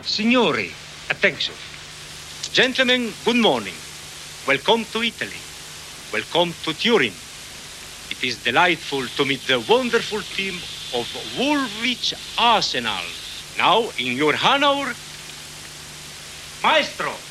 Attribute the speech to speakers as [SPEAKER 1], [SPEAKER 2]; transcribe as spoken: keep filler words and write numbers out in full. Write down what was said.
[SPEAKER 1] Signori, attention. Gentlemen, good morning. Welcome to Italy. Welcome to Turin. It is delightful to meet the wonderful team of Woolwich Arsenal. Now, in your honor, Maestro.